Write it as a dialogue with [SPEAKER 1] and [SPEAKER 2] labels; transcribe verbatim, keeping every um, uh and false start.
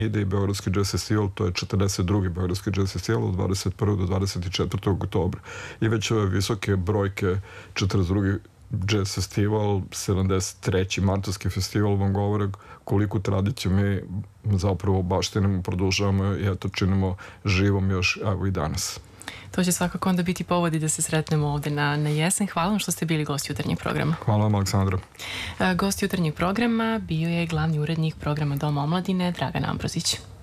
[SPEAKER 1] ide i Beogradski jazz festival, to je četrdeset drugi Beogradski jazz festival od dvadeset prvog do dvadeset četvrtog oktobra. I već ove visoke brojke, četrdeset drugi jazz festival, sedamdeset treći Martovski festival vam govore koliko tradiciju mi zapravo baštinimo, produžavamo i eto činimo živom još evo i danas.
[SPEAKER 2] To će svakako onda biti povodi da se sretnemo ovde na, na jesen. Hvala vam što ste bili gost jutarnjeg programa.
[SPEAKER 1] Hvala vam, Aleksandra.
[SPEAKER 2] Gost jutarnjeg programa bio je glavni urednik programa Doma omladine Dragan Ambrozić.